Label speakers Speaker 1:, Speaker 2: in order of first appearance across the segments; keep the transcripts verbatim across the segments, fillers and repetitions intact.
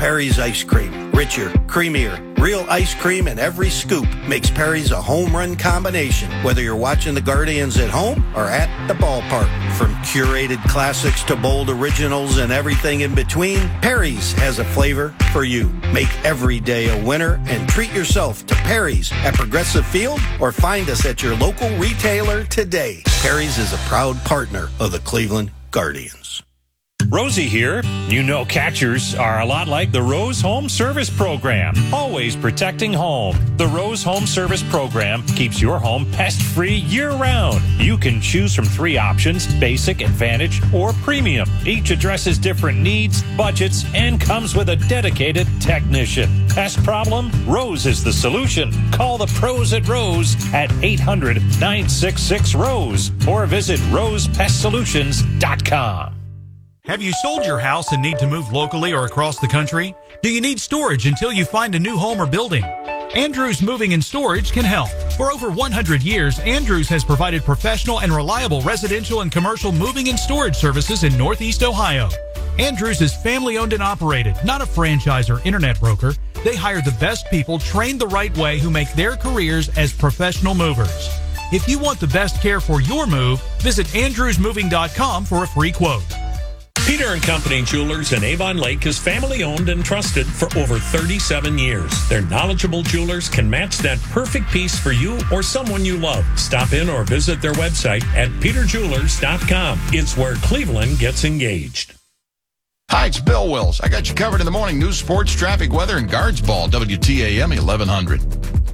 Speaker 1: Perry's Ice Cream. Richer, creamier, real ice cream in every scoop makes Perry's a home run combination, whether you're watching the Guardians at home or at the ballpark. From curated classics to bold originals and everything in between, Perry's has a flavor for you. Make every day a winner and treat yourself to Perry's at Progressive Field or find us at your local retailer today. Perry's is a proud partner of the Cleveland Guardians.
Speaker 2: Rosie here. You know catchers are a lot like the Rose Home Service Program, always protecting home. The Rose Home Service Program keeps your home pest-free year-round. You can choose from three options, basic, advantage, or premium. Each addresses different needs, budgets, and comes with a dedicated technician. Pest problem? Rose is the solution. Call the pros at Rose at eight hundred, nine six six, ROSE or visit rose pest solutions dot com.
Speaker 3: Have you sold your house and need to move locally or across the country? Do you need storage until you find a new home or building? Andrews Moving and Storage can help. For over one hundred years, Andrews has provided professional and reliable residential and commercial moving and storage services in Northeast Ohio. Andrews is family-owned and operated, not a franchise or internet broker. They hire the best people trained the right way who make their careers as professional movers. If you want the best care for your move, visit andrews moving dot com for a free quote.
Speaker 4: Peter and Company Jewelers in Avon Lake is family-owned and trusted for over thirty-seven years. Their knowledgeable jewelers can match that perfect piece for you or someone you love. Stop in or visit their website at peter jewelers dot com. It's where Cleveland gets engaged.
Speaker 5: Hi, it's Bill Wills. I got you covered in the morning news, sports, traffic, weather, and guards ball. W T A M eleven hundred.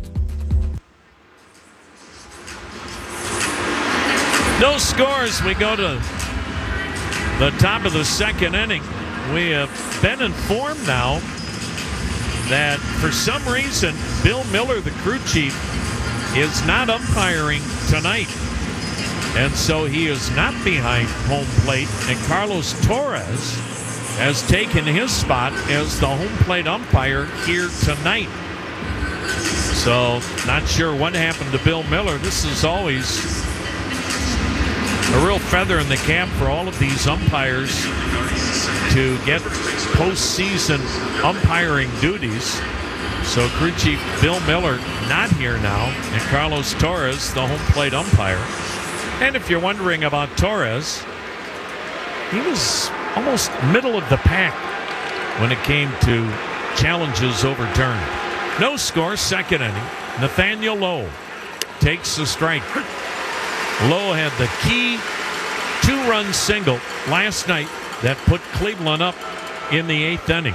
Speaker 6: No scores. We go to the top of the second inning. We have been informed now that for some reason Bill Miller, the crew chief, is not umpiring tonight. And so he is not behind home plate. And Carlos Torres has taken his spot as the home plate umpire here tonight. So not sure what happened to Bill Miller. This is always a real feather in the cap for all of these umpires to get postseason umpiring duties. So crew chief Bill Miller not here now, and Carlos Torres, the home plate umpire. And if you're wondering about Torres, he was almost middle of the pack when it came to challenges overturned. No score, second inning. Nathaniel Lowe takes the strike. Lowe had the key two-run single last night that put Cleveland up in the eighth inning.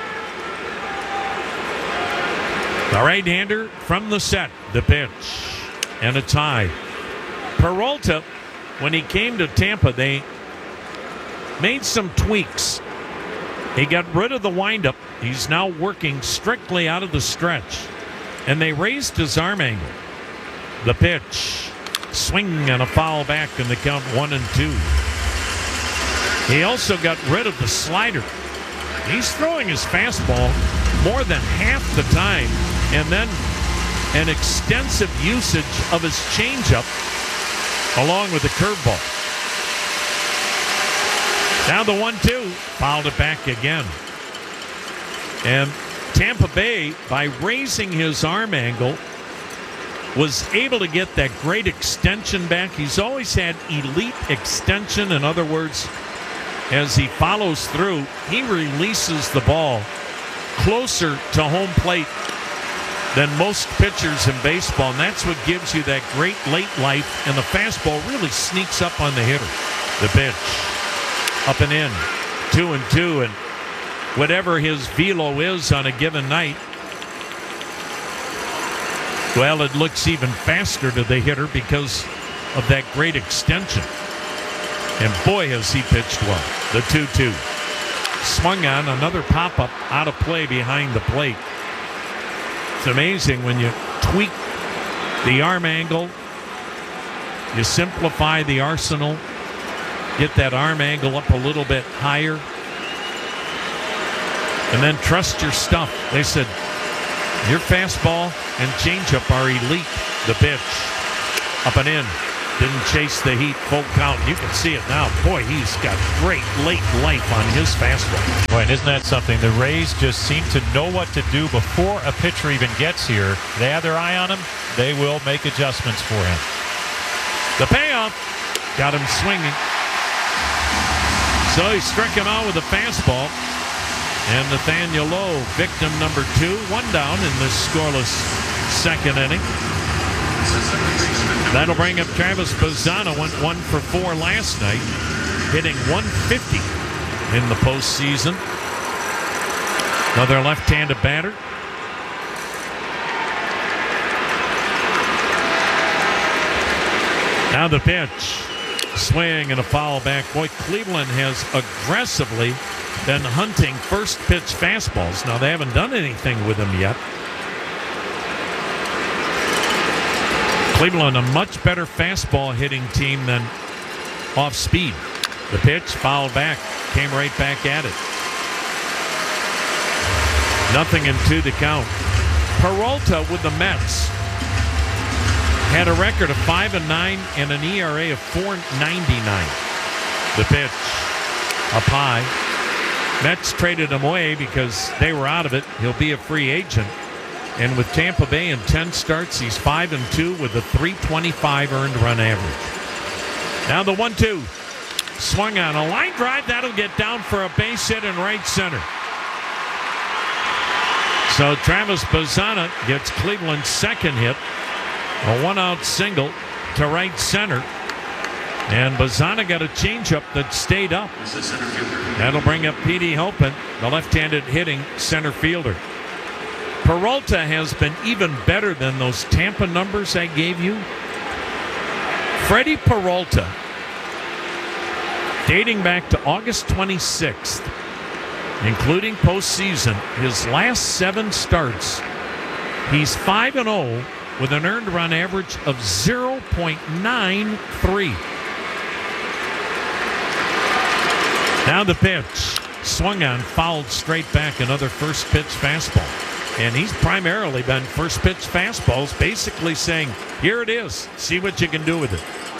Speaker 6: The right-hander from the set, the pitch, and a tie. Peralta, when he came to Tampa, they made some tweaks. He got rid of the windup. He's now working strictly out of the stretch. And they raised his arm angle. The pitch. Swing and a foul back in the count one and two. He also got rid of the slider. He's throwing his fastball more than half the time, and then an extensive usage of his changeup along with the curveball. Now the one two, fouled it back again. And Tampa Bay, by raising his arm angle, was able to get that great extension back. He's always had elite extension. In other words, as he follows through, he releases the ball closer to home plate than most pitchers in baseball, and that's what gives you that great late life, and the fastball really sneaks up on the hitter. The pitch, up and in, two and two, and whatever his velo is on a given night, well, it looks even faster to the hitter because of that great extension. And boy, has he pitched well. The two two. Swung on, another pop-up out of play behind the plate. It's amazing when you tweak the arm angle, you simplify the arsenal, get that arm angle up a little bit higher, and then trust your stuff. They said, your fastball and changeup are elite. The pitch, up and in, Didn't chase the heat, full count. You can see it now. Boy, he's got great late life on his fastball.
Speaker 2: Boy, and isn't that something? The Rays just seem to know what to do before a pitcher even gets here. They have their eye on him. They will make adjustments for him.
Speaker 6: The payoff got him swinging. So he struck him out with a fastball. And Nathaniel Lowe, victim number two, one down in this scoreless second inning. That'll bring up Travis Bazzana, went one for four last night, hitting one fifty in the postseason. Another left-handed batter. Now the pitch. Swing and a foul back. Boy, Cleveland has aggressively been hunting first pitch fastballs. Now they haven't done anything with them yet. Cleveland, a much better fastball hitting team than off speed. The pitch fouled back, came right back at it. Nothing in two to count. Peralta with the Mets had a record of five and nine and an E R A of four ninety-nine. The pitch up high. Mets traded him away because they were out of it. He'll be a free agent. And with Tampa Bay in ten starts, he's five and two with a three twenty-five earned run average. Now the one two. Swung on a line drive. That'll get down for a base hit in right center. So Travis Bazzana gets Cleveland's second hit. A one-out single to right center. And Bazzana got a changeup that stayed up. That'll bring up Petey Halpin, the left-handed hitting center fielder. Peralta has been even better than those Tampa numbers I gave you. Freddie Peralta, dating back to August twenty-sixth, including postseason, his last seven starts, he's five and oh with an earned run average of zero point nine three. Now the pitch. Swung on, fouled straight back, another first pitch fastball. And he's primarily been first pitch fastballs, basically saying, here it is, see what you can do with it.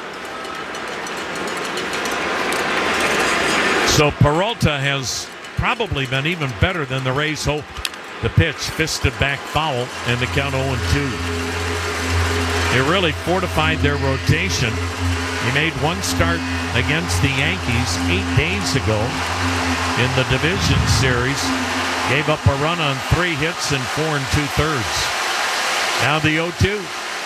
Speaker 6: So Peralta has probably been even better than the Rays hoped. The pitch, fisted back foul, and the count oh and two. They really fortified their rotation. He made one start against the Yankees eight days ago in the division series. Gave up a run on three hits and four and two-thirds. Now the oh two.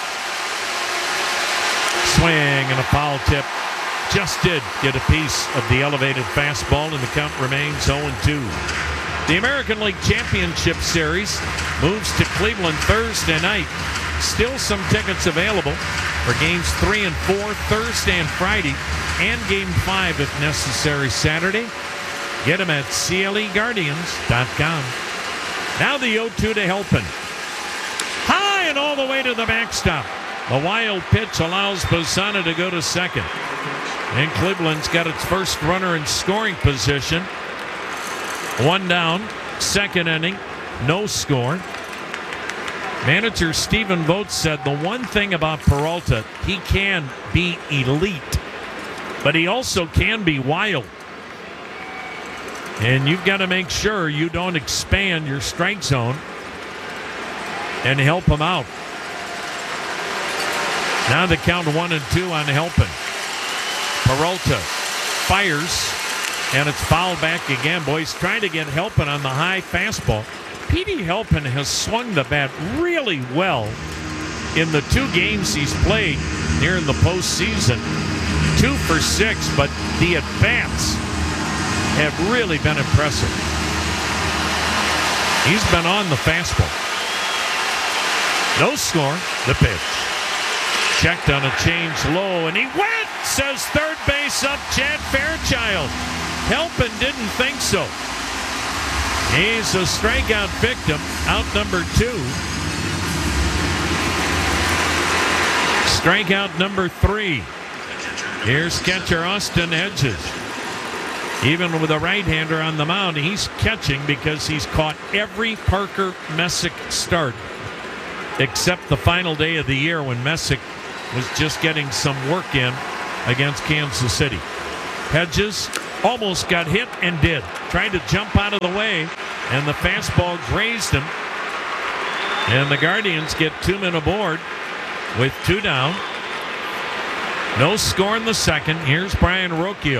Speaker 6: Swing and a foul tip. Just did get a piece of the elevated fastball, and the count remains oh and two. The American League Championship Series moves to Cleveland Thursday night. Still some tickets available for games three and four Thursday and Friday, and game five if necessary Saturday. Get them at C L E Guardians dot com. Now the oh two to Halpin. High and all the way to the backstop. The wild pitch allows Bazzana to go to second. And Cleveland's got its first runner in scoring position. One down, second inning, no score. Manager Stephen Vogt said the one thing about Peralta, he can be elite, but he also can be wild. And you've got to make sure you don't expand your strike zone and help him out. Now the count one and two on Halpin. Peralta fires, and it's fouled back again. Boys trying to get Halpin on the high fastball. Petey Halpin has swung the bat really well in the two games he's played here in the postseason. Two for six, but the at-bats have really been impressive. He's been on the fastball. No score, the pitch. Checked on a change low, and he went, says third base up Chad Fairchild. Halpin didn't think so. He's a strikeout victim, out number two. Strikeout number three. Here's catcher Austin Hedges. Even with a right-hander on the mound, he's catching because he's caught every Parker Messick start except the final day of the year when Messick was just getting some work in against Kansas City. Hedges almost got hit and did. Tried to jump out of the way, and the fastball grazed him. And the Guardians get two men aboard with two down. No score in the second. Here's Brian Rocchio.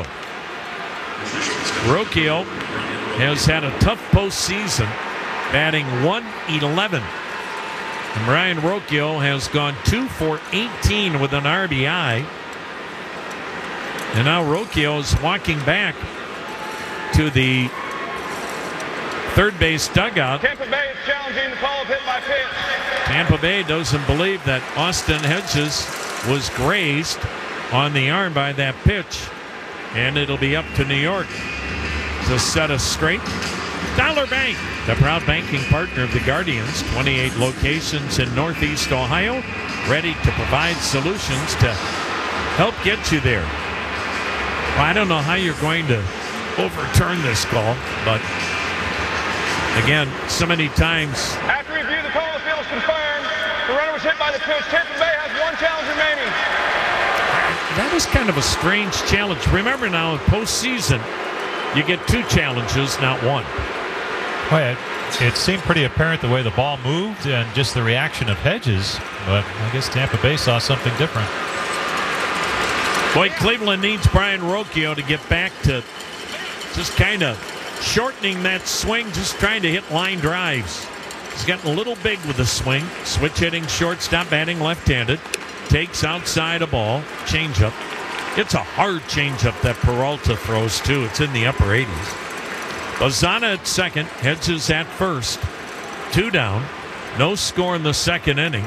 Speaker 6: Rocchio has had a tough postseason, batting one eleven. And Brian Rocchio has gone two for eighteen with an R B I. And now Rocchio is walking back to the third base dugout.
Speaker 7: Tampa Bay is challenging the call of hit by pitch.
Speaker 6: Tampa Bay doesn't believe that Austin Hedges was grazed on the arm by that pitch. And it'll be up to New York to set us straight. Dollar Bank, the proud banking partner of the Guardians. twenty-eight locations in Northeast Ohio, ready to provide solutions to help get you there. Well, I don't know how you're going to overturn this call, but again, so many times.
Speaker 7: After review, the call of the field is confirmed. The runner was hit by the pitch. Tampa Bay has one challenge remaining.
Speaker 6: That was kind of a strange challenge. Remember now, in postseason, you get two challenges, not one.
Speaker 2: Well, it, it seemed pretty apparent the way the ball moved and just the reaction of Hedges, but I guess Tampa Bay saw something different.
Speaker 6: Boy, Cleveland needs Brian Rocchio to get back to just kind of shortening that swing, just trying to hit line drives. He's gotten a little big with the swing. Switch hitting shortstop, batting left-handed. Takes outside a ball, changeup. It's a hard changeup that Peralta throws, too. It's in the upper eighties. Lozana at second, Hedges at first. Two down. No score in the second inning.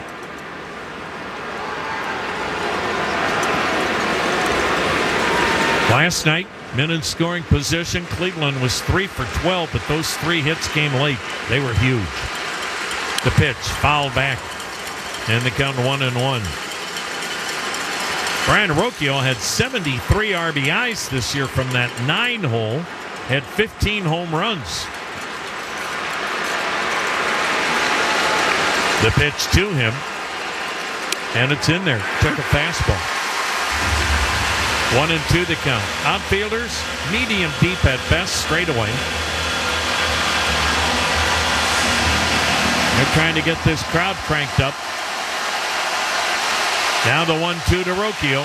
Speaker 6: Last night, men in scoring position, Cleveland was three for twelve, but those three hits came late. They were huge. The pitch, foul back, and the count one and one. Brian Rocchio had seventy-three R B Is this year from that nine hole, had fifteen home runs. The pitch to him, and it's in there. Took a fastball. One and two the count. Outfielders, medium deep at best, straight away. They're trying to get this crowd cranked up. Now the one two to Rocchio.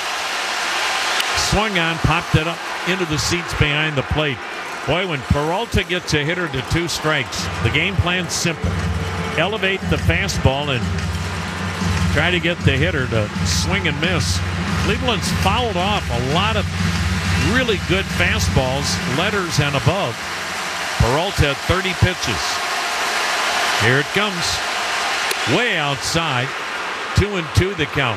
Speaker 6: Swung on, popped it up into the seats behind the plate. Boy, when Peralta gets a hitter to two strikes, the game plan's simple. Elevate the fastball and try to get the hitter to swing and miss. Cleveland's fouled off a lot of really good fastballs, letters and above. Peralta had thirty pitches. Here it comes. Way outside. Two and two the count.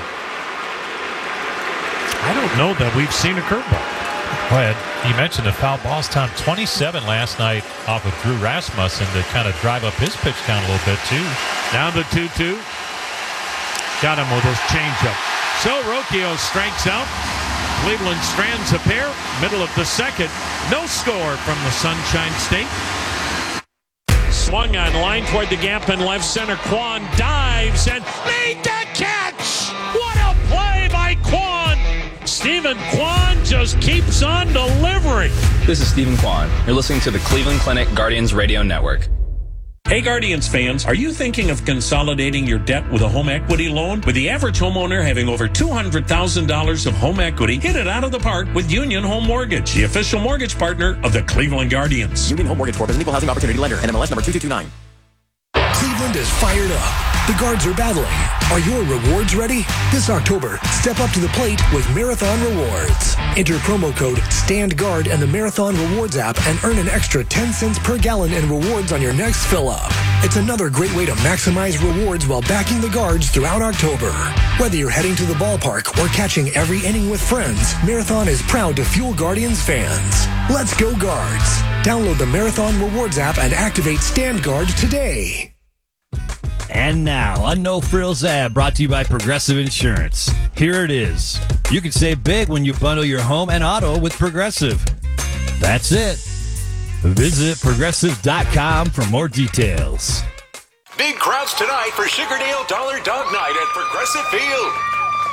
Speaker 6: I don't know that we've seen a curveball.
Speaker 2: Well, you mentioned the foul balls, Tom. twenty-seven last night off of Drew Rasmussen to kind of drive up his pitch count a little bit, too.
Speaker 6: Down the two two. Got him with his changeup. So Rocchio strikes out. Cleveland strands a pair. Middle of the second. No score from the Sunshine State. Swung on line toward the gap in left center. Kwan dives and made the catch. What a play by Kwan. Stephen Kwan just keeps on delivering.
Speaker 8: This is Stephen Kwan. You're listening to the Cleveland Clinic Guardians Radio Network.
Speaker 4: Hey Guardians fans, are you thinking of consolidating your debt with a home equity loan? With the average homeowner having over two hundred thousand dollars of home equity, hit it out of the park with Union Home Mortgage, the official mortgage partner of the Cleveland Guardians.
Speaker 9: Union Home Mortgage Corp is an equal housing opportunity lender. N M L S number two two two nine. Cleveland is fired up. The Guards are battling. Are your rewards ready? This October, step up to the plate with Marathon Rewards. Enter promo code STANDGUARD in the Marathon Rewards app and earn an extra ten cents per gallon in rewards on your next fill-up. It's another great way to maximize rewards while backing the Guards throughout October. Whether you're heading to the ballpark or catching every inning with friends, Marathon is proud to fuel Guardians fans. Let's go Guards. Download the Marathon Rewards app and activate StandGuard today.
Speaker 10: And now, a no-frills ad brought to you by Progressive Insurance. Here it is. You can save big when you bundle your home and auto with Progressive. That's it. Visit Progressive dot com for more details.
Speaker 11: Big crowds tonight for Sugardale Dollar Dog Night at Progressive Field.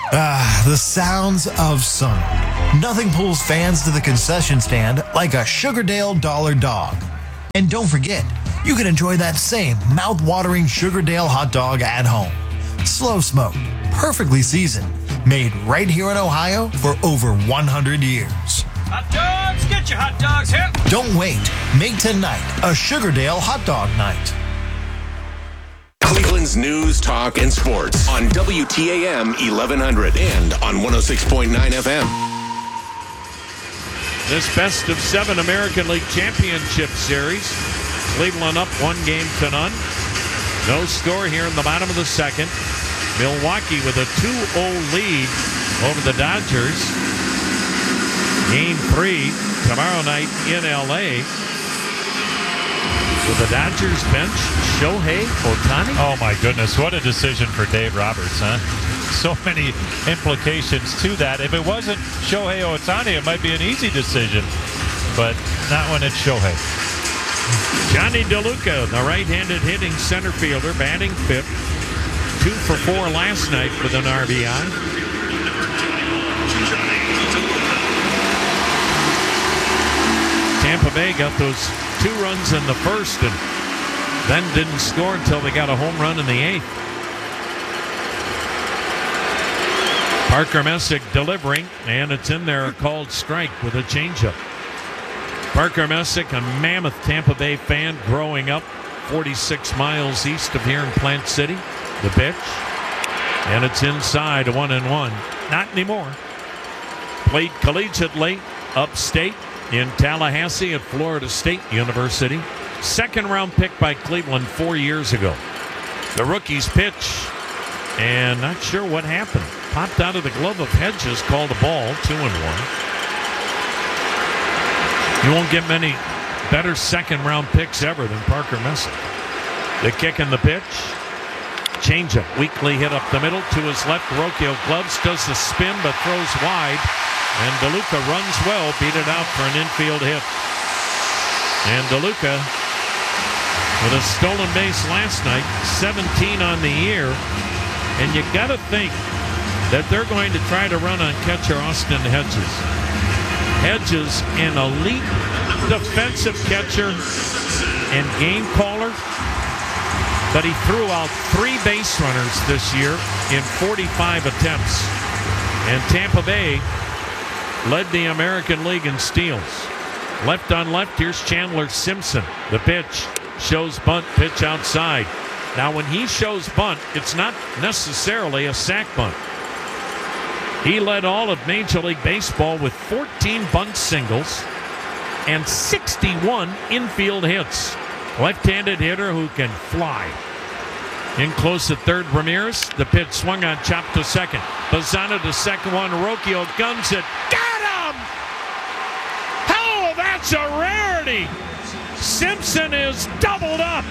Speaker 11: Ah, the sounds of summer. Nothing pulls fans to the concession stand like a Sugardale Dollar Dog. And don't forget, you can enjoy that same mouth-watering Sugardale hot dog at home. Slow smoked, perfectly seasoned, made right here in Ohio for over one hundred years.
Speaker 12: Hot dogs, get your hot dogs here.
Speaker 11: Don't wait. Make tonight a Sugardale hot dog night.
Speaker 13: Cleveland's news, talk, and sports on W T A M eleven hundred and on one oh six point nine F M.
Speaker 6: This best of seven American League Championship Series. Cleveland up one game to none. No score here in the bottom of the second. Milwaukee with a two oh lead over the Dodgers. Game three tomorrow night in L A. With the Dodgers bench, Shohei Ohtani.
Speaker 2: Oh, my goodness. What a decision for Dave Roberts, huh? So many implications to that. If it wasn't Shohei Ohtani, it might be an easy decision. But not when it's Shohei.
Speaker 6: Johnny DeLuca, the right-handed hitting center fielder, batting fifth. Two for four last night with an R B I. Tampa Bay got those two runs in the first and then didn't score until they got a home run in the eighth. Parker Messick delivering, and it's in there, a called strike with a changeup. Parker Messick, a mammoth Tampa Bay fan growing up forty-six miles east of here in Plant City. The pitch, and it's inside, a one and one. Not anymore. Played collegiately upstate in Tallahassee at Florida State University. Second round pick by Cleveland four years ago. The rookie's pitch, and not sure what happened. Popped out of the glove of Hedges, called a ball, two and one. You won't get many better second round picks ever than Parker Messick. The kick and the pitch. Changeup, weakly hit up the middle to his left. Rocchio gloves, does the spin but throws wide. And DeLuca runs well, beat it out for an infield hit. And DeLuca with a stolen base last night, seventeen on the year. And you got to think that they're going to try to run on catcher Austin Hedges. Hedges, an elite defensive catcher and game caller, but he threw out three base runners this year in forty-five attempts. And Tampa Bay led the American League in steals. Left on left, here's Chandler Simpson. The pitch shows bunt, pitch outside. Now, when he shows bunt, it's not necessarily a sac bunt. He led all of Major League Baseball with fourteen bunt singles and sixty-one infield hits. Left-handed hitter who can fly. In close at third, Ramirez. The pitch swung on, chopped to second. Bazzana to second one. Rocchio guns it. Got him! Oh, that's a rarity! Simpson is doubled up.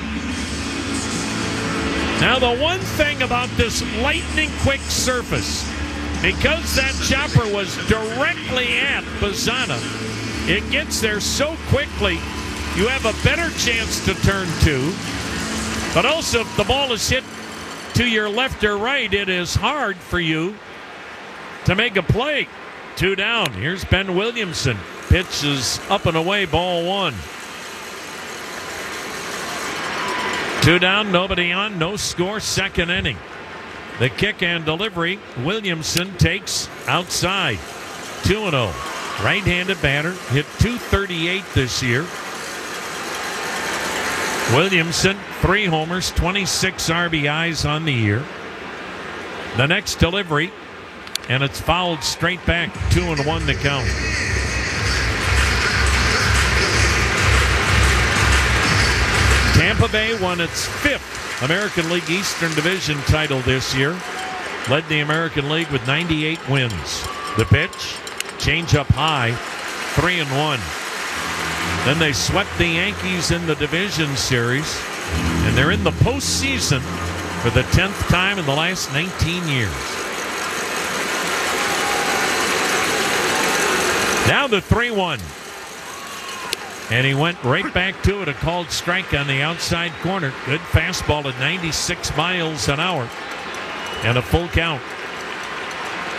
Speaker 6: Now, the one thing about this lightning-quick surface, because that chopper was directly at Bazzana, it gets there so quickly, you have a better chance to turn two. But also, if the ball is hit to your left or right, it is hard for you to make a play. Two down. Here's Ben Williamson. Pitch is up and away, ball one. Two down, nobody on, no score, second inning. The kick and delivery, Williamson takes outside. two and oh. Right-handed batter, hit two thirty-eight this year. Williamson, three homers, twenty-six R B Is on the year. The next delivery, and it's fouled straight back, two and one to count. Tampa Bay won its fifth American League Eastern Division title this year. Led the American League with ninety-eight wins. The pitch, change up high, three and one. Then they swept the Yankees in the division series, and they're in the postseason for the tenth time in the last nineteen years. Now the three one. And he went right back to it, a called strike on the outside corner. Good fastball at ninety-six miles an hour. And a full count.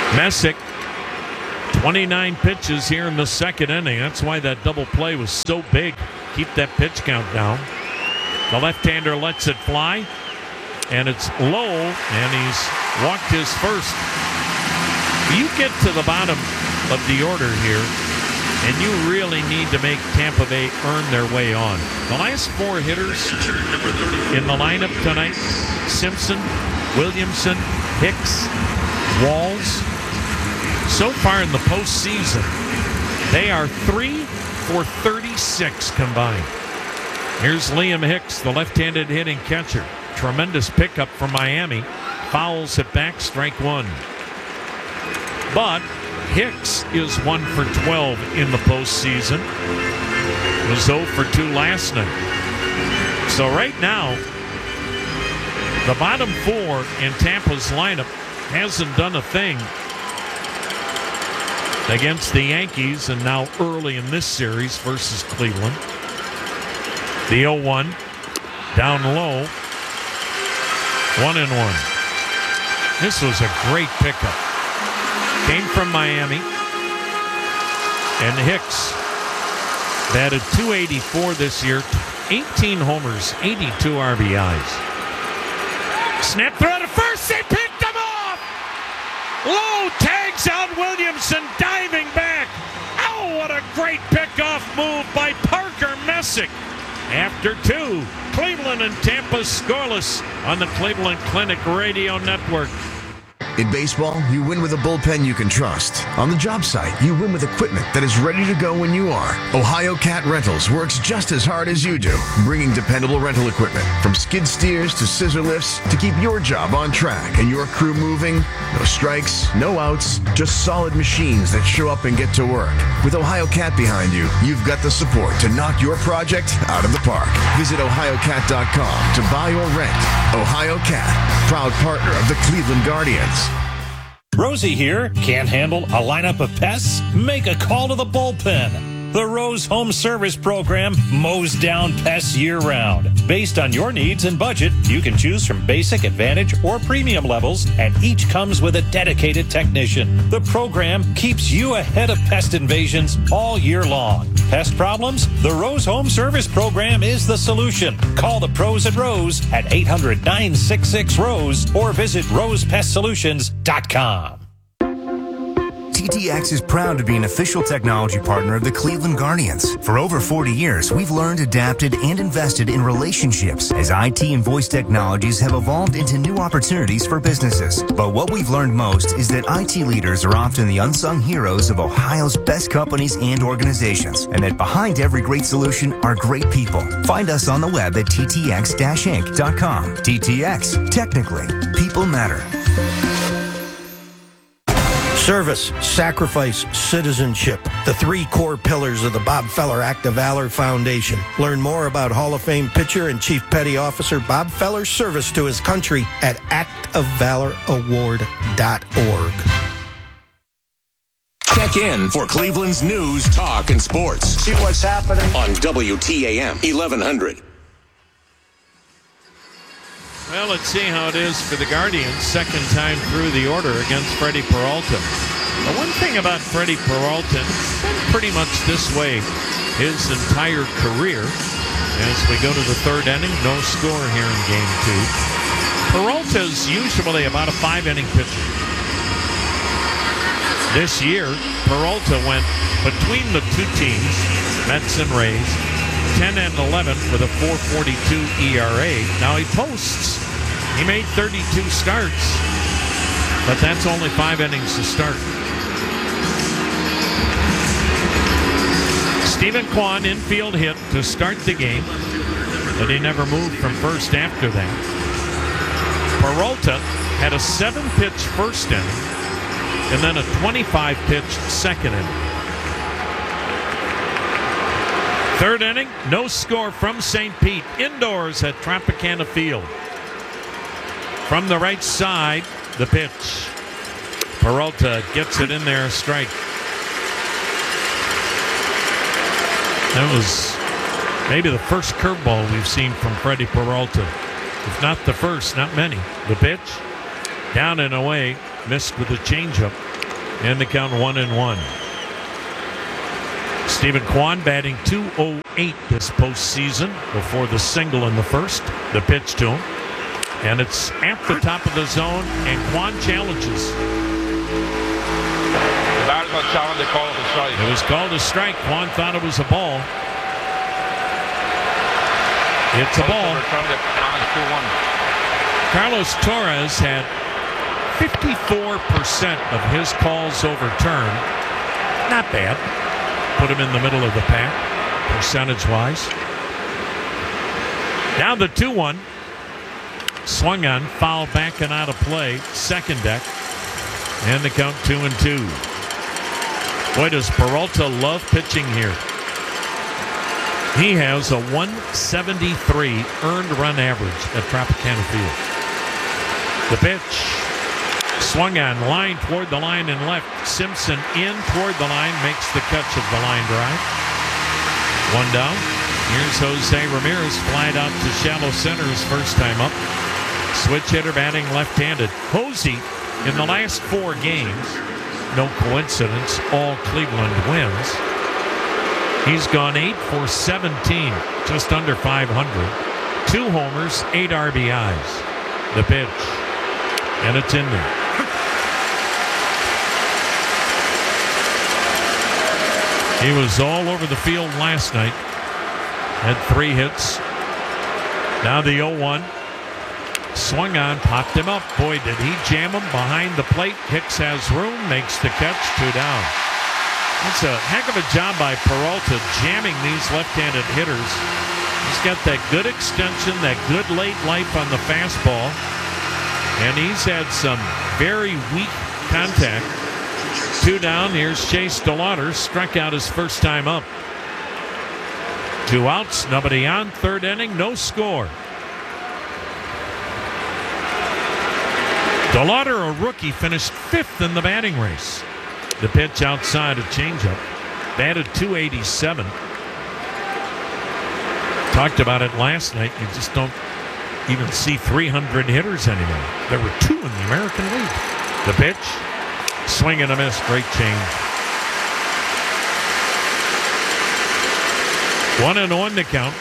Speaker 6: Messick, twenty-nine pitches here in the second inning. That's why that double play was so big. Keep that pitch count down. The left-hander lets it fly, and it's low, and he's walked his first. You get to the bottom of the order here, and you really need to make Tampa Bay earn their way on. The last four hitters in the lineup tonight, Simpson, Williamson, Hicks, Walls. So far in the postseason, they are three for thirty-six combined. Here's Liam Hicks, the left-handed hitting catcher. Tremendous pickup from Miami. Fouls it back, strike one. But Hicks is one for twelve in the postseason. Was zero for two last night. So right now, the bottom four in Tampa's lineup hasn't done a thing against the Yankees, and now early in this series versus Cleveland. The oh one down low. One and one. This was a great pickup. Came from Miami. And Hicks batted two eighty-four this year. eighteen homers, eighty-two R B Is. Snap throw to first. They picked him off. Low tags out Williamson, diving back. Oh, what a great pickoff move by Parker Messick. After two, Cleveland and Tampa scoreless on the Cleveland Clinic Radio Network.
Speaker 14: In baseball, you win with a bullpen you can trust. On the job site, you win with equipment that is ready to go when you are. Ohio Cat Rentals works just as hard as you do, bringing dependable rental equipment from skid steers to scissor lifts to keep your job on track and your crew moving. No strikes, no outs, just solid machines that show up and get to work. With Ohio Cat behind you, you've got the support to knock your project out of the park. Visit ohio cat dot com to buy or rent. Ohio Cat, proud partner of the Cleveland Guardians.
Speaker 2: Rosie here. Can't handle a lineup of pests? Make a call to the bullpen. The Rose Home Service Program mows down pests year-round. Based on your needs and budget, you can choose from basic, advantage, or premium levels, and each comes with a dedicated technician. The program keeps you ahead of pest invasions all year long. Pest problems? The Rose Home Service Program is the solution. Call the pros at Rose at eight hundred, nine six six, ROSE or visit rose pest solutions dot com.
Speaker 15: T T X is proud to be an official technology partner of the Cleveland Guardians. For over forty years, we've learned, adapted, and invested in relationships as I T and voice technologies have evolved into new opportunities for businesses. But what we've learned most is that I T leaders are often the unsung heroes of Ohio's best companies and organizations, and that behind every great solution are great people. Find us on the web at t t x dash inc dot com. T T X, technically, people matter.
Speaker 1: Service, sacrifice, citizenship. The three core pillars of the Bob Feller Act of Valor Foundation. Learn more about Hall of Fame pitcher and Chief Petty Officer Bob Feller's service to his country at act of valor award dot org.
Speaker 13: Check in for Cleveland's news, talk, and sports.
Speaker 16: See what's happening
Speaker 13: on W T A M eleven hundred.
Speaker 6: Well, let's see how it is for the Guardians. Second time through the order against Freddie Peralta. The one thing about Freddie Peralta, it's been pretty much this way his entire career. As we go to the third inning, no score here in game two. Peralta's usually about a five-inning pitcher. This year, Peralta went between the two teams, Mets and Rays, ten and eleven with a four forty-two E R A. Now he posts. He made thirty-two starts, but that's only five innings to start. Stephen Kwan infield hit to start the game, but he never moved from first after that. Peralta had a seven-pitch first inning and then a twenty-five pitch second inning. Third inning, no score from Saint Pete, indoors at Tropicana Field. From the right side, the pitch. Peralta gets it in there, a strike. That was maybe the first curveball we've seen from Freddie Peralta. If not the first, not many. The pitch, down and away, missed with a changeup. And the count one and one. Stephen Kwan batting two oh eight this postseason before the single in the first. The pitch to him. And it's at the top of the zone, and Kwan challenges.
Speaker 16: The batter's challenge, they call it a strike.
Speaker 6: It was called a strike. Kwan thought it was a ball. It's a ball. Carlos Torres had fifty-four percent of his calls overturned. Not bad. Put him in the middle of the pack, percentage-wise. Now the two one. Swung on, foul back and out of play. Second deck. And the count two and two. Boy, does Peralta love pitching here. He has a one seventy-three earned run average at Tropicana Field. The pitch. Swung on, line toward the line and left. Simpson in toward the line, makes the catch of the line drive. One down. Here's Jose Ramirez, flied out to shallow center his first time up. Switch hitter batting left-handed. Hosey, in the last four games, no coincidence, all Cleveland wins. He's gone eight for seventeen, just under five hundred. Two homers, eight R B Is. The pitch. And it's in there. He was all over the field last night. Had three hits. Now the oh one. Swung on, popped him up. Boy, did he jam him behind the plate. Hicks has room, makes the catch, two down. That's a heck of a job by Peralta jamming these left-handed hitters. He's got that good extension, that good late life on the fastball. And he's had some very weak contact. Two down, here's Chase DeLauder, struck out his first time up. Two outs, nobody on, third inning, no score. DeLauder, a rookie, finished fifth in the batting race. The pitch outside, a changeup. Batted two eighty-seven. Talked about it last night. You just don't even see three hundred hitters anymore. There were two in the American League. The pitch, swing and a miss, great change. One and one to count.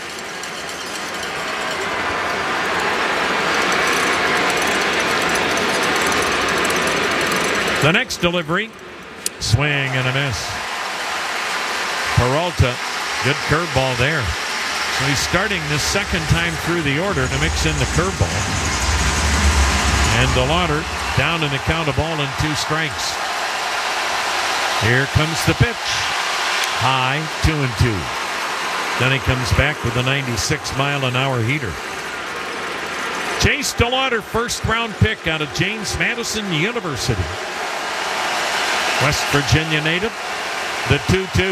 Speaker 6: The next delivery, swing and a miss. Peralta, good curveball there. So he's starting the second time through the order to mix in the curveball. And DeLauder down in the count, a ball and two strikes. Here comes the pitch. High, two and two. Then he comes back with a ninety-six mile an hour heater. Chase DeLauder, first round pick out of James Madison University. West Virginia native, the two two.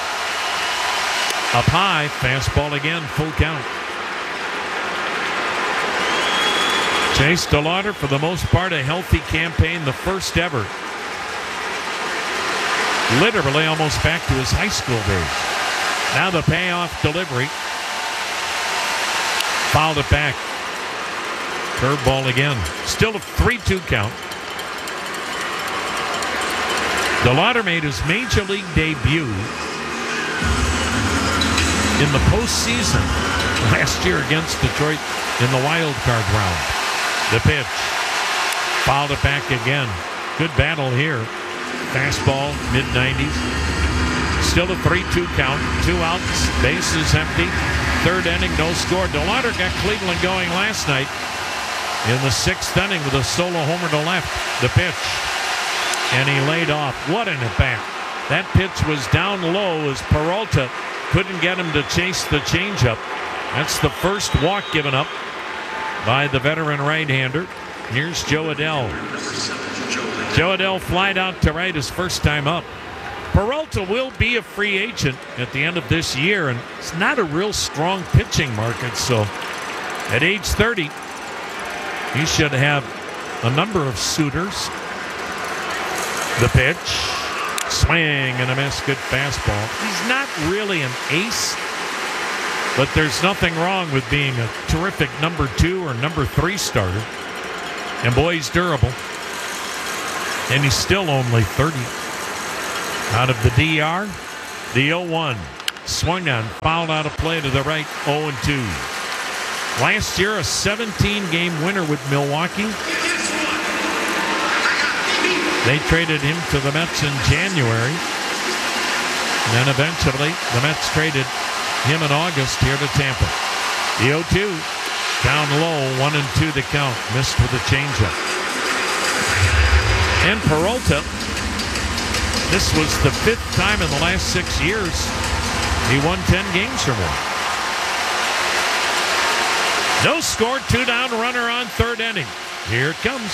Speaker 6: Up high, fastball again, full count. Chase DeLauder, for the most part, a healthy campaign, the first ever. Literally almost back to his high school days. Now the payoff delivery. Fouled it back. Curveball again. Still a three two count. DeLauder made his major league debut in the postseason last year against Detroit in the wild card round. The pitch. Fouled it back again. Good battle here. Fastball, mid nineties. Still a three two count. Two outs. Bases empty. Third inning, no score. DeLauder got Cleveland going last night in the sixth inning with a solo homer to left. The pitch. And he laid off. What an at-bat. That pitch was down low as Peralta couldn't get him to chase the changeup. That's the first walk given up by the veteran right-hander. Here's Joe Adell. Joe Adell flied out to right his first time up. Peralta will be a free agent at the end of this year, and it's not a real strong pitching market, so at age thirty, he should have a number of suitors. The pitch, swing and a miss, good fastball. He's not really an ace, but there's nothing wrong with being a terrific number two or number three starter. And boy, he's durable. And he's still only thirty. Out of the D R, the oh one. Swung on, fouled out of play to the right, oh and two. Last year, a seventeen-game winner with Milwaukee. They traded him to the Mets in January. And then eventually, the Mets traded him in August here to Tampa. The oh two, down low, one and two the count. Missed with a changeup. And Peralta, this was the fifth time in the last six years he won ten games or more. No score, two down, runner on third inning. Here it comes.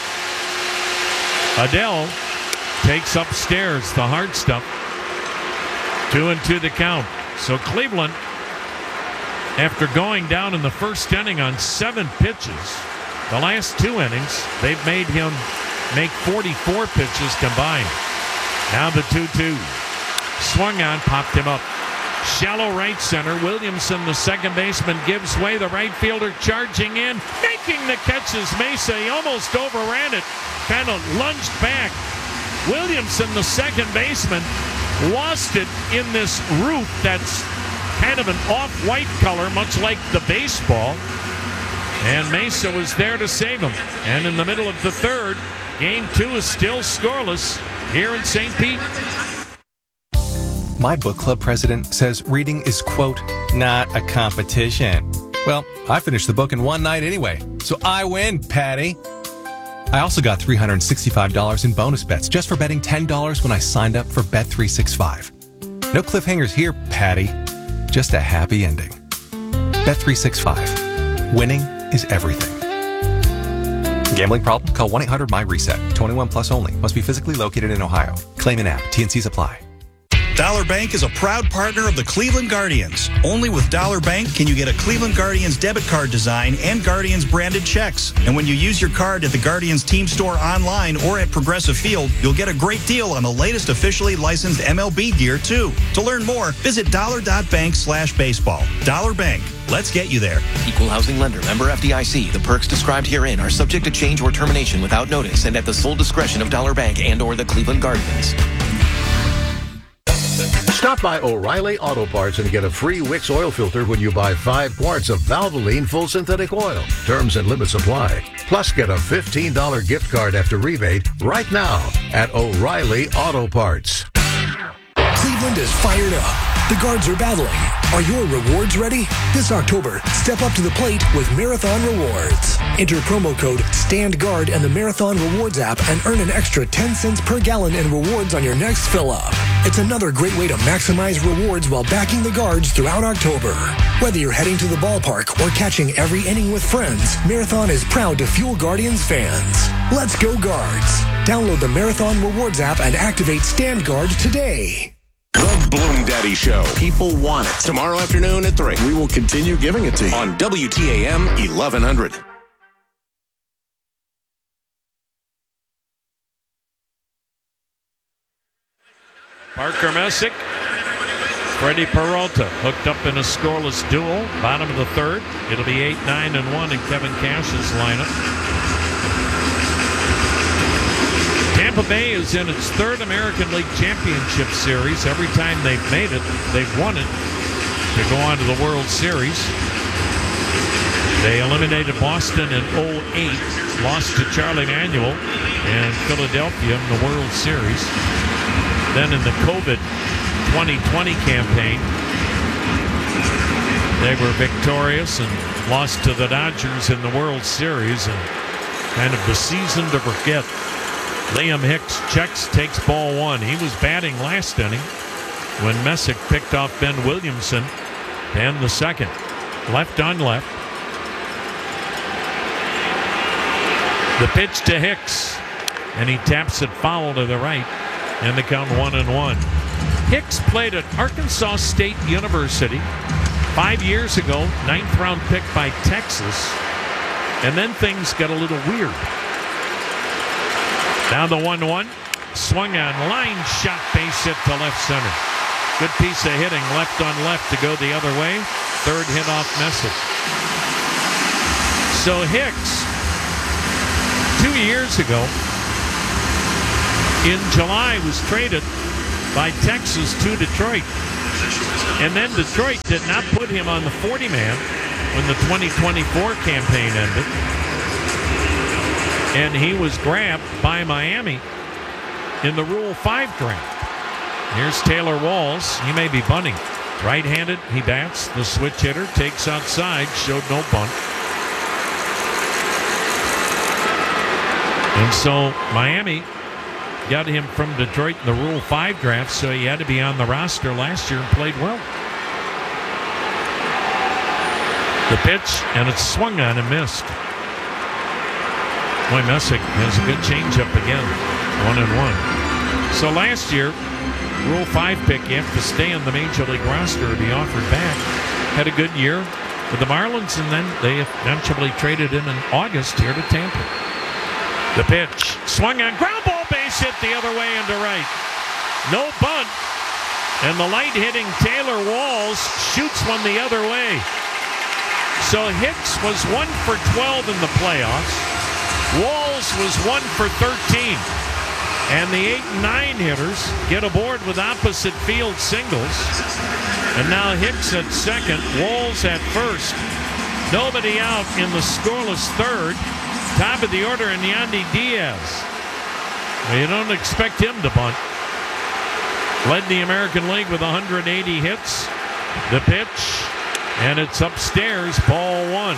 Speaker 6: Adele takes upstairs the hard stuff. Two and two the count. So Cleveland, after going down in the first inning on seven pitches, the last two innings, they've made him make forty-four pitches combined. Now the two two. Swung on, popped him up. Shallow right center. Williamson, the second baseman, gives way. The right fielder charging in, making the catches. Mesa, he almost overran it. Kind of lunged back. Williamson, the second baseman, lost it in this roof that's kind of an off-white color, much like the baseball. And Mesa was there to save him. And in the middle of the third, game two is still scoreless here in Saint Pete.
Speaker 17: My book club president says reading is, quote, not a competition. Well, I finished the book in one night anyway, so I win, Patty. I also got three hundred sixty-five dollars in bonus bets just for betting ten dollars when I signed up for Bet three sixty-five. No cliffhangers here, Patty. Just a happy ending. Bet three sixty-five. Winning is everything. Gambling problem? Call one eight hundred my reset. twenty-one plus only. Must be physically located in Ohio. Claim in app. T and Cs apply.
Speaker 18: Dollar Bank is a proud partner of the Cleveland Guardians. Only with Dollar Bank can you get a Cleveland Guardians debit card design and Guardians branded checks. And when you use your card at the Guardians team store online or at Progressive Field, you'll get a great deal on the latest officially licensed M L B gear, too. To learn more, visit dollar.bank slash baseball. Dollar Bank. Let's get you there.
Speaker 19: Equal housing lender. Member F D I C. The perks described herein are subject to change or termination without notice and at the sole discretion of Dollar Bank and or the Cleveland Guardians.
Speaker 20: Stop by O'Reilly Auto Parts and get a free Wix oil filter when you buy five quarts of Valvoline full synthetic oil. Terms and limits apply. Plus, get a fifteen dollars gift card after rebate right now at O'Reilly Auto Parts.
Speaker 9: Cleveland is fired up. The Guards are battling. Are your rewards ready? This October, step up to the plate with Marathon Rewards. Enter promo code STANDGUARD in the Marathon Rewards app and earn an extra ten cents per gallon in rewards on your next fill-up. It's another great way to maximize rewards while backing the Guards throughout October. Whether you're heading to the ballpark or catching every inning with friends, Marathon is proud to fuel Guardians fans. Let's go Guards. Download the Marathon Rewards app and activate StandGuard today.
Speaker 13: The Bloom Daddy Show. People want it. Tomorrow afternoon at three.
Speaker 5: We will continue giving it to you.
Speaker 13: On W T A M eleven hundred.
Speaker 6: Parker Messick, Freddie Peralta hooked up in a scoreless duel. Bottom of the third. It'll be eight nine and one in Kevin Cash's lineup. Tampa Bay is in its third American League Championship Series. Every time they've made it, they've won it to go on to the World Series. They eliminated Boston in oh eight, lost to Charlie Manuel and Philadelphia in the World Series. Then in the COVID twenty twenty campaign, they were victorious and lost to the Dodgers in the World Series, and kind of the season to forget. Liam Hicks checks, takes ball one. He was batting last inning when Messick picked off Ben Williamson and the second. Left on left. The pitch to Hicks, and he taps it foul to the right, and the count one and one. Hicks played at Arkansas State University five years ago, ninth round pick by Texas, and then things got a little weird. Now the one one, swung on, line shot, base hit to left center. Good piece of hitting, left on left to go the other way. Third hit off Messick. So Hicks, two years ago, in July was traded by Texas to Detroit. And then Detroit did not put him on the forty-man when the twenty twenty-four campaign ended. And he was grabbed by Miami in the Rule five draft. Here's Taylor Walls. He may be bunting. Right-handed, he bats. The switch hitter takes outside, showed no bunt. And so Miami got him from Detroit in the Rule five draft, so he had to be on the roster last year and played well. The pitch, and it's swung on and missed. Boy, Messick has a good changeup again. One and one. So last year, Rule five pick, you have to stay on the Major League roster or be offered back. Had a good year with the Marlins, and then they eventually traded him in August here to Tampa. The pitch, swung on, ground ball, base hit the other way into right. No bunt, and the light-hitting Taylor Walls shoots one the other way. So Hicks was one for twelve in the playoffs. Walls was one for thirteen. And the eight and nine hitters get aboard with opposite field singles. And now Hicks at second, Walls at first. Nobody out in the scoreless third. Top of the order in Yandy Diaz. Well, you don't expect him to bunt. Led the American League with one hundred eighty hits. The pitch, and it's upstairs, ball one.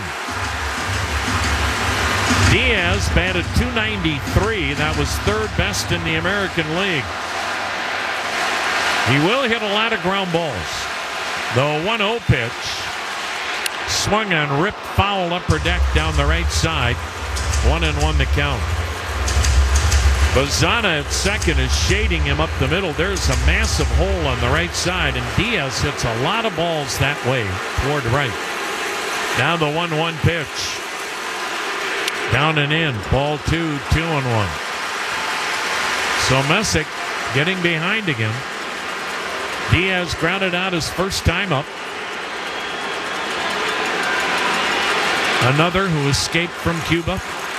Speaker 6: Diaz batted two ninety-three. That was third best in the American League. He will hit a lot of ground balls. The one oh pitch swung on, ripped foul upper deck down the right side. One and one to count. Bazana at second is shading him up the middle. There's a massive hole on the right side, and Diaz hits a lot of balls that way toward right. Now the one one pitch. Down and in. Ball two, two and one. So Messick getting behind again. Diaz grounded out his first time up. Another who escaped from Cuba.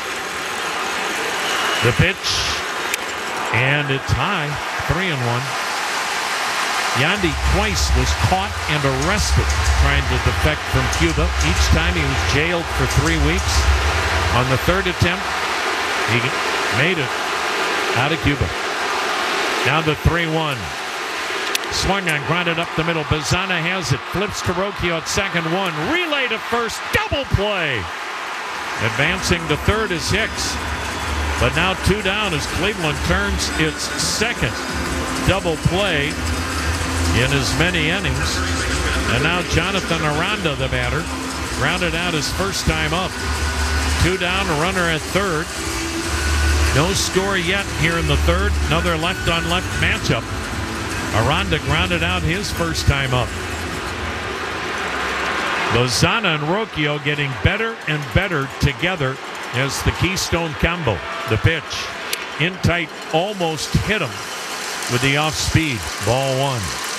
Speaker 6: The pitch. And it's high. Three and one. Yandy twice was caught and arrested trying to defect from Cuba. Each time he was jailed for three weeks. On the third attempt, he made it out of Cuba. Now the three one. Swung on, grounded up the middle. Bazana has it. Flips to Rocchio at second, one. Relay to first. Double play. Advancing to third is Hicks. But now two down as Cleveland turns its second double play in as many innings. And now Jonathan Aranda, the batter, grounded out his first time up. Two down, a runner at third. No score yet here in the third. Another left-on-left matchup. Aranda grounded out his first time up. Lozana and Rocchio getting better and better together as the Keystone combo. The pitch. In tight, almost hit him with the off-speed. Ball one.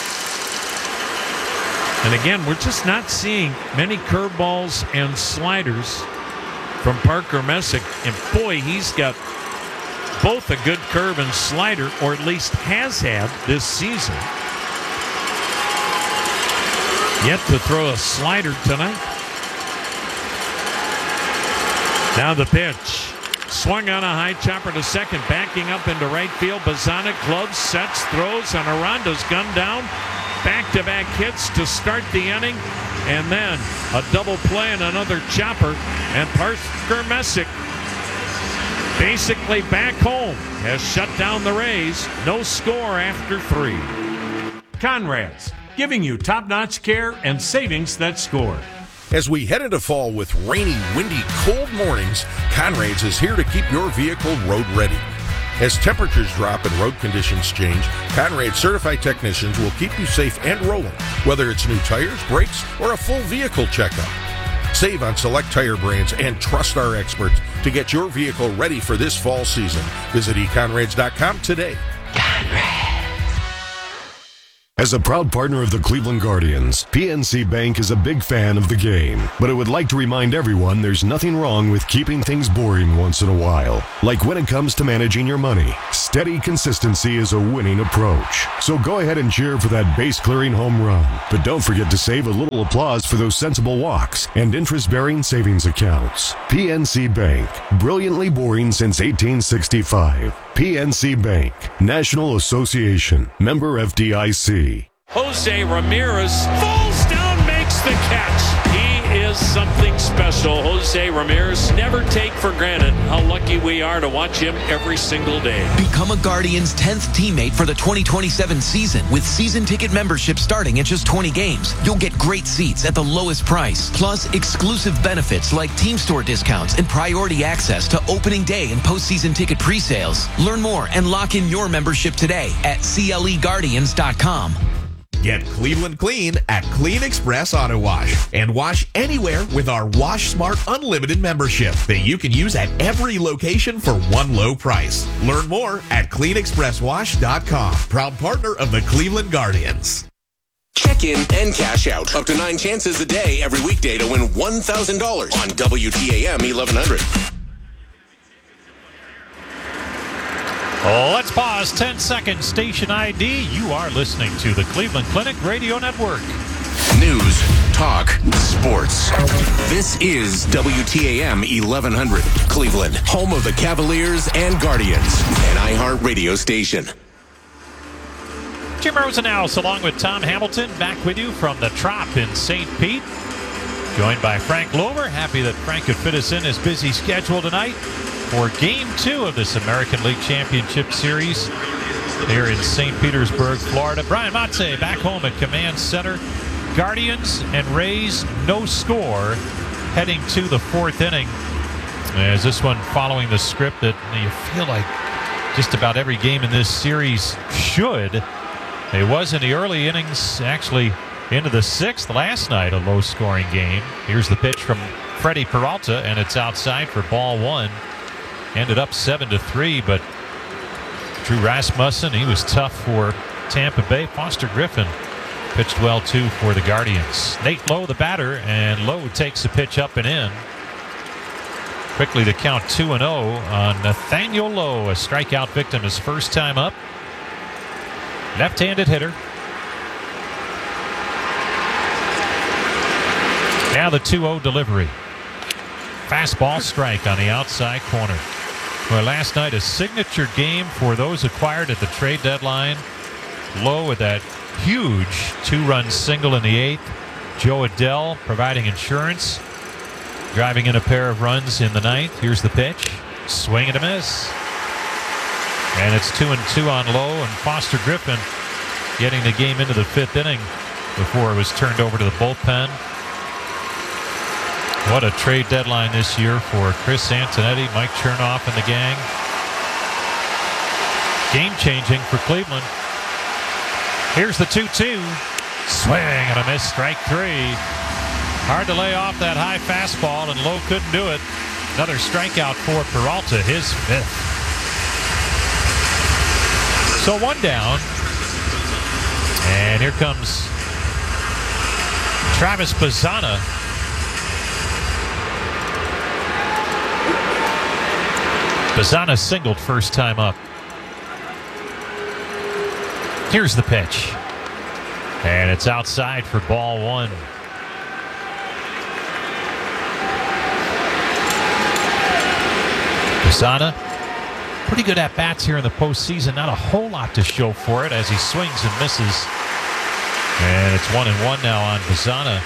Speaker 6: And again, we're just not seeing many curveballs and sliders from Parker Messick, and boy, he's got both a good curve and slider, or at least has had this season. Yet to throw a slider tonight. Now the pitch. Swung on a high chopper to second, backing up into right field. Bazana clubs, sets, throws, and Aranda's gunned down. Back-to-back hits to start the inning. And then a double play and another chopper. And Parker Messick, basically back home, has shut down the Rays. No score after three.
Speaker 21: Conrad's, giving you top-notch care and savings that score.
Speaker 22: As we head into fall with rainy, windy, cold mornings, Conrad's is here to keep your vehicle road ready. As temperatures drop and road conditions change, Conrad's certified technicians will keep you safe and rolling, whether it's new tires, brakes, or a full vehicle checkup. Save on select tire brands and trust our experts to get your vehicle ready for this fall season. Visit e conrads dot com today. Conrads.
Speaker 3: As a proud partner of the Cleveland Guardians, P N C Bank is a big fan of the game, but it would like to remind everyone there's nothing wrong with keeping things boring once in a while. Like when it comes to managing your money, steady consistency is a winning approach. So go ahead and cheer for that base-clearing home run, but don't forget to save a little applause for those sensible walks and interest-bearing savings accounts. P N C Bank, brilliantly boring since eighteen sixty-five. P N C Bank, National Association, member F D I C.
Speaker 6: Jose Ramirez falls down, makes the catch. He is something special. Jose Ramirez, never take for granted how lucky we are to watch him every single day.
Speaker 19: Become a Guardians tenth teammate for the twenty twenty-seven season with season ticket membership starting at just twenty games. You'll get great seats at the lowest price, plus exclusive benefits like team store discounts and priority access to opening day and postseason ticket pre-sales. Learn more and lock in your membership today at C L E Guardians dot com.
Speaker 7: Get Cleveland clean at Clean Express Auto Wash and wash anywhere with our Wash Smart Unlimited membership that you can use at every location for one low price. Learn more at Clean Express Wash dot com. Proud partner of the Cleveland Guardians.
Speaker 13: Check in and cash out. Up to nine chances a day every weekday to win one thousand dollars on W T A M eleven hundred.
Speaker 2: Oh, let's pause. ten seconds. Station I D. You are listening to the Cleveland Clinic Radio Network.
Speaker 13: News, talk, sports. This is W T A M eleven hundred, Cleveland, home of the Cavaliers and Guardians, an iHeart radio station.
Speaker 2: Jim Rosenhaus along with Tom Hamilton back with you from the Trop in Saint Pete. Joined by Frank Lover. Happy that Frank could fit us in his busy schedule tonight for Game two of this American League Championship Series here in Saint Petersburg, Florida. Brian Matze back home at Command Center. Guardians and Rays, no score, heading to the fourth inning. As this one following the script that you feel like just about every game in this series should. It was in the early innings, actually into the sixth last night, a low-scoring game. Here's the pitch from Freddie Peralta, and it's outside for ball one. Ended up seven to three, but Drew Rasmussen, he was tough for Tampa Bay. Foster Griffin pitched well, too, for the Guardians. Nate Lowe, the batter, and Lowe takes the pitch up and in. Quickly to count two and oh on Nathaniel Lowe, a strikeout victim his first time up. Left-handed hitter. Now the two oh delivery. Fastball strike on the outside corner. Well, last night a signature game for those acquired at the trade deadline. Lowe with that huge two-run single in the eighth. Joe Adell providing insurance, driving in a pair of runs in the ninth. Here's the pitch. Swing and a miss. And it's two and two on Lowe, and Foster Griffin getting the game into the fifth inning before it was turned over to the bullpen. What a trade deadline this year for Chris Antonetti, Mike Chernoff, and the gang. Game-changing for Cleveland. Here's the two two. Swing and a miss, strike three. Hard to lay off that high fastball, and Lowe couldn't do it. Another strikeout for Peralta, his fifth. So one down. And here comes Travis Bazzana. Bazzana singled first time up. Here's the pitch. And it's outside for ball one. Bazzana, pretty good at-bats here in the postseason. Not a whole lot to show for it as he swings and misses. And it's one and one now on Bazzana.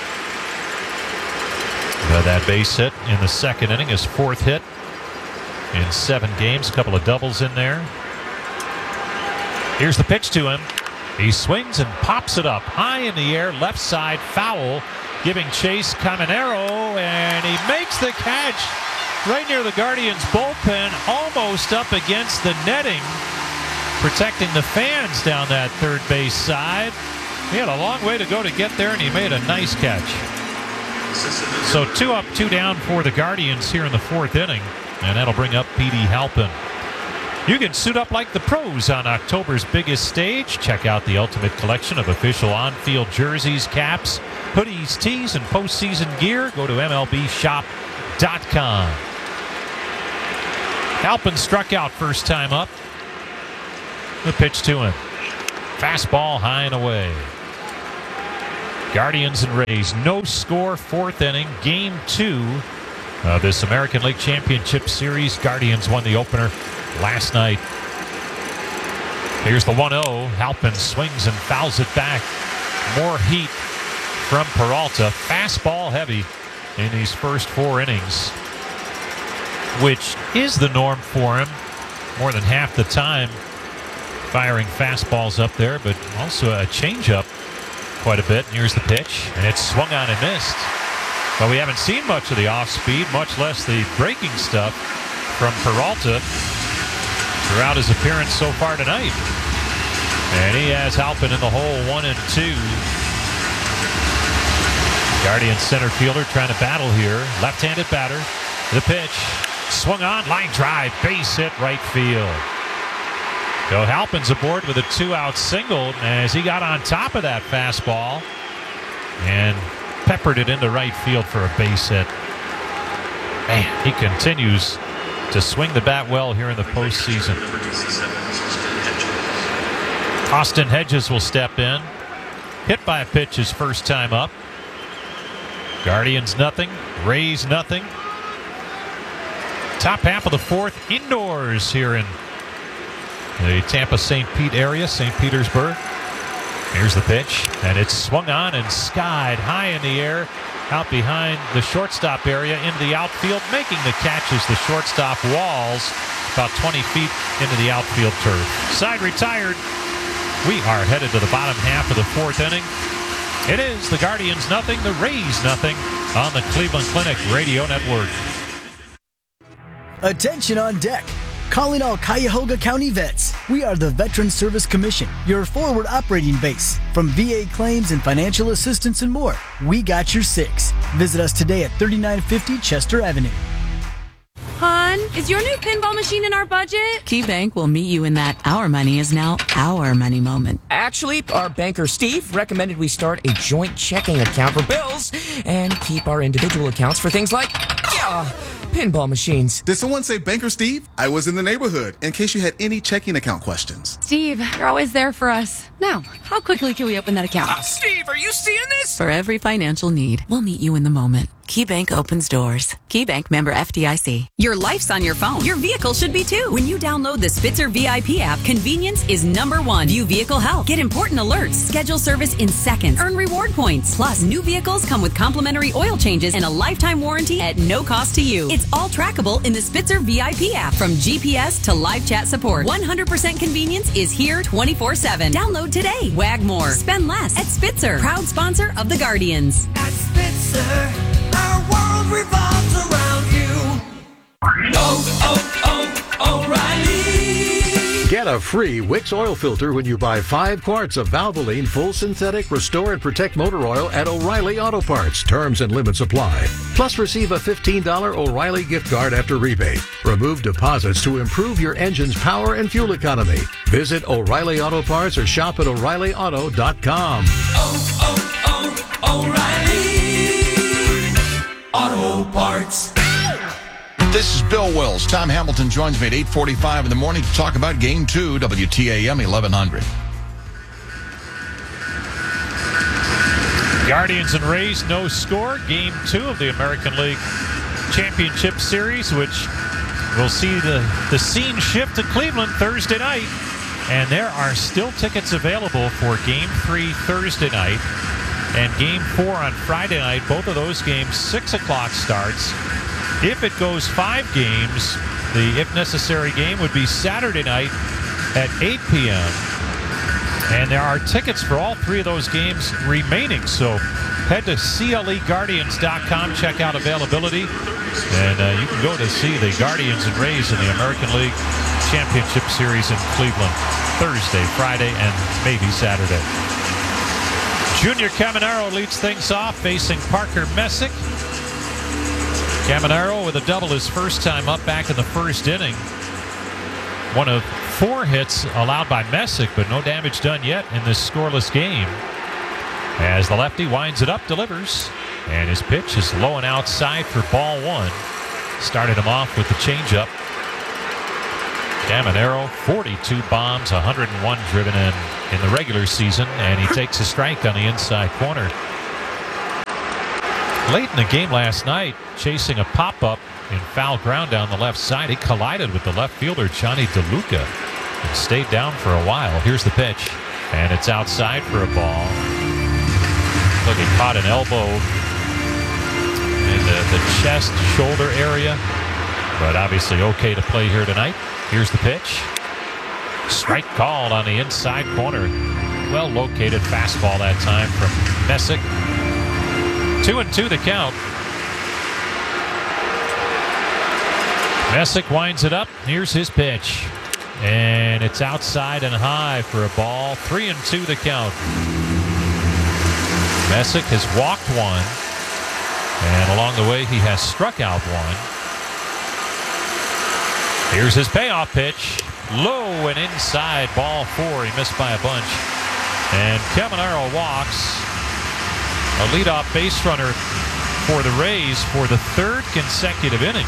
Speaker 2: Got that base hit in the second inning, his fourth hit in seven games. A couple of doubles in there. Here's the pitch to him. He swings and pops it up high in the air, left side foul, giving chase Caminero, and he makes the catch right near the Guardians bullpen, almost up against the netting, protecting the fans down that third base side. He had a long way to go to get there, and he made a nice catch. So two up, two down for the Guardians here in the fourth inning, and that'll bring up Petey Halpin. You can suit up like the pros on October's biggest stage. Check out the ultimate collection of official on-field jerseys, caps, hoodies, tees, and postseason gear. Go to M L B shop dot com. Halpin struck out first time up. The pitch to him. Fastball high and away. Guardians and Rays, no score, fourth inning, game two of this American League Championship Series. Guardians won the opener last night. Here's the one oh. Halpin swings and fouls it back. More heat from Peralta. Fastball heavy in these first four innings, which is the norm for him. More than half the time firing fastballs up there, but also a changeup quite a bit. And here's the pitch, and it's swung on and missed. But we haven't seen much of the off-speed, much less the breaking stuff from Peralta throughout his appearance so far tonight. And he has Halpin in the hole, one and two. Guardian center fielder trying to battle here. Left-handed batter. The pitch. Swung on, line drive, base hit, right field. So Halpin's aboard with a two-out single as he got on top of that fastball and peppered it into right field for a base hit. Man, he continues to swing the bat well here in the postseason. Austin Hedges will step in. Hit by a pitch his first time up. Guardians nothing, Rays nothing. Top half of the fourth indoors here in the Tampa-Saint Pete area, Saint Petersburg. Here's the pitch, and it's swung on and skied high in the air out behind the shortstop area into the outfield. Making the catch is the shortstop Walls, about twenty feet into the outfield turf. Side retired. We are headed to the bottom half of the fourth inning. It is the Guardians nothing, the Rays nothing on the Cleveland Clinic Radio Network.
Speaker 4: Attention on deck. Calling all Cuyahoga County vets. We are the Veterans Service Commission, your forward operating base. From V A claims and financial assistance and more, we got your six. Visit us today at thirty-nine fifty Chester Avenue.
Speaker 8: Hon, is your new pinball machine in our budget? KeyBank will meet you in that our money is now our money moment.
Speaker 23: Actually, our banker Steve recommended we start a joint checking account for bills and keep our individual accounts for things like, yeah, pinball machines.
Speaker 24: Did someone say Banker Steve? I was in the neighborhood in case you had any checking account questions.
Speaker 8: Steve, you're always there for us. Now, how quickly can we open that account?
Speaker 23: Uh, Steve, are you seeing this?
Speaker 8: For every financial need, we'll meet you in the moment. KeyBank opens doors. KeyBank member F D I C.
Speaker 25: Your life's on your phone. Your vehicle should be too. When you download the Spitzer V I P app, convenience is number one. View vehicle health. Get important alerts. Schedule service in seconds. Earn reward points. Plus, new vehicles come with complimentary oil changes and a lifetime warranty at no cost to you. It's all trackable in the Spitzer V I P app. From G P S to live chat support, one hundred percent convenience is here twenty-four seven. Download today. Wag more. Spend less at Spitzer. Proud sponsor of the Guardians.
Speaker 26: At Spitzer, our world revolves around you. Oh, oh, oh, O'Reilly.
Speaker 20: Get a free Wix oil filter when you buy five quarts of Valvoline full synthetic Restore and Protect motor oil at O'Reilly Auto Parts. Terms and limits apply. Plus, receive a fifteen dollars O'Reilly gift card after rebate. Remove deposits to improve your engine's power and fuel economy. Visit O'Reilly Auto Parts or shop at O'Reilly Auto dot com.
Speaker 26: Oh, oh, oh, O'Reilly Auto Parts.
Speaker 5: This is Bill Wills. Tom Hamilton joins me at eight forty-five in the morning to talk about Game two, W T A M eleven hundred.
Speaker 2: Guardians and Rays, no score. Game two of the American League Championship Series, which will see the, the scene shift to Cleveland Thursday night. And there are still tickets available for Game three Thursday night and Game four on Friday night. Both of those games, six o'clock starts. If it goes five games, the if necessary game would be Saturday night at eight p.m. And there are tickets for all three of those games remaining. So head to C L E Guardians dot com, check out availability. And uh, you can go to see the Guardians and Rays in the American League Championship Series in Cleveland Thursday, Friday, and maybe Saturday. Junior Caminero leads things off, facing Parker Messick. Caminero with a double his first time up back in the first inning. one of four hits allowed by Messick, but no damage done yet in this scoreless game. As the lefty winds it up, delivers, and his pitch is low and outside for ball one. Started him off with the changeup. Caminero, forty-two bombs, one hundred one driven in in the regular season, and he takes a strike on the inside corner. Late in the game last night, chasing a pop-up in foul ground down the left side, he collided with the left fielder, Johnny DeLuca, and stayed down for a while. Here's the pitch, and it's outside for a ball. Look, he caught an elbow in the, the chest, shoulder area, but obviously okay to play here tonight. Here's the pitch. Strike called on the inside corner. Well located fastball that time from Messick. Two and two the count. Messick winds it up. Here's his pitch. And it's outside and high for a ball. Three and two the count. Messick has walked one. And along the way, he has struck out one. Here's his payoff pitch. Low and inside, ball four. He missed by a bunch. And Caminero walks. A leadoff base runner for the Rays for the third consecutive inning.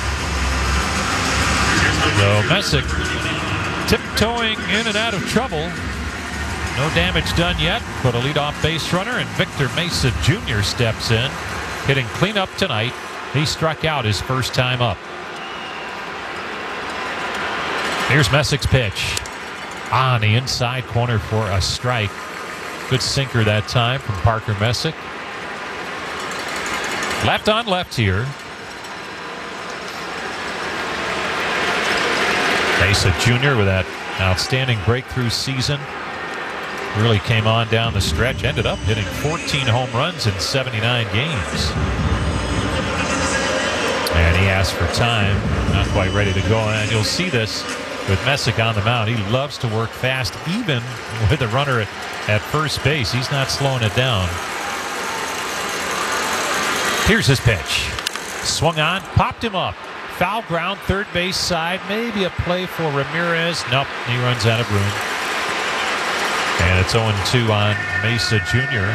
Speaker 2: So Messick tiptoeing in and out of trouble. No damage done yet, but a leadoff base runner, and Victor Mesa Junior steps in, hitting cleanup tonight. He struck out his first time up. Here's Messick's pitch. On the inside corner for a strike. Good sinker that time from Parker Messick. Left on left here. Mesa Junior with that outstanding breakthrough season. Really came on down the stretch. Ended up hitting fourteen home runs in seventy-nine games. And he asked for time. Not quite ready to go. And you'll see this with Messick on the mound. He loves to work fast, even with a runner at, at first base. He's not slowing it down. Here's his pitch. Swung on, popped him up. Foul ground, third base side. Maybe a play for Ramirez. Nope, he runs out of room. And it's oh and two on Mesa Junior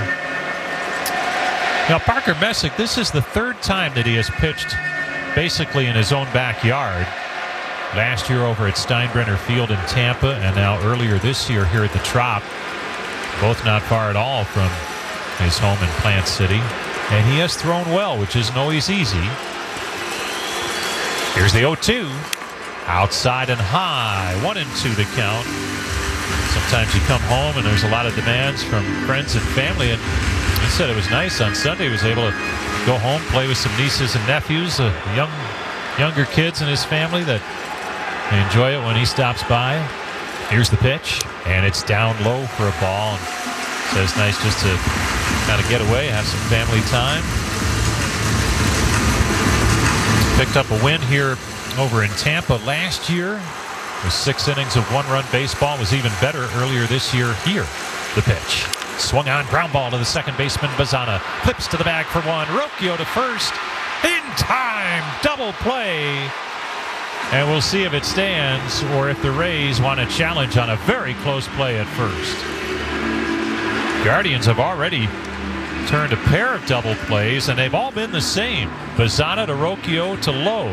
Speaker 2: Now, Parker Messick, this is the third time that he has pitched basically in his own backyard. Last year over at Steinbrenner Field in Tampa, and now earlier this year here at the Trop. Both not far at all from his home in Plant City. And he has thrown well, which isn't always easy. Here's the oh two. Outside and high. One and two the count. Sometimes you come home and there's a lot of demands from friends and family. And he said it was nice on Sunday. He was able to go home, play with some nieces and nephews, uh, young, younger kids in his family that enjoy it when he stops by. Here's the pitch, and it's down low for a ball. And so it's nice just to kind of get away, have some family time. Picked up a win here over in Tampa last year. With six innings of one-run baseball. Was even better earlier this year here. The pitch. Swung on, ground ball to the second baseman, Bazana. Clips to the bag for one. Rocchio to first. In time. Double play. And we'll see if it stands or if the Rays want a challenge on a very close play at first. Guardians have already turned a pair of double plays, and they've all been the same. Bazana to Rocchio to Lowe.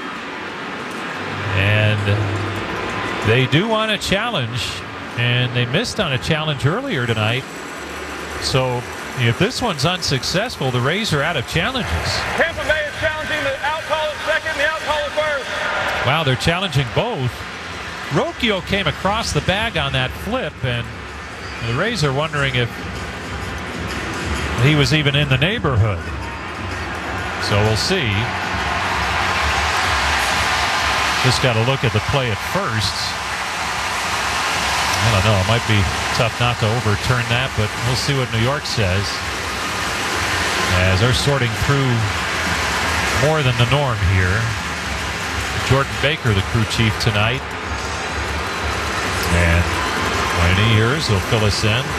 Speaker 2: And they do want a challenge, and they missed on a challenge earlier tonight. So if this one's unsuccessful, the Rays are out of challenges.
Speaker 16: Tampa Bay is challenging the out call at second and the out call at first.
Speaker 2: Wow, they're challenging both. Rocchio came across the bag on that flip, and the Rays are wondering if he was even in the neighborhood. So we'll see. Just got to look at the play at first. I don't know. It might be tough not to overturn that, but we'll see what New York says. As they're sorting through more than the norm here. Jordan Baker, the crew chief tonight. And when he hears, he'll fill us in.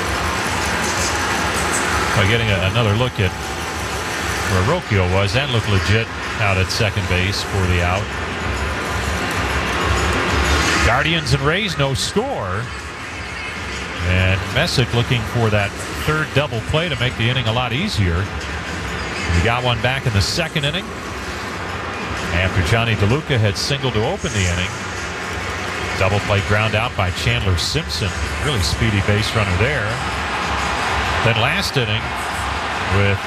Speaker 2: By getting a, another look at where Rocchio was. That looked legit out at second base for the out. Guardians and Rays, no score. And Messick looking for that third double play to make the inning a lot easier. He got one back in the second inning after Johnny DeLuca had singled to open the inning. Double play ground out by Chandler Simpson. Really speedy base runner there. Then last inning with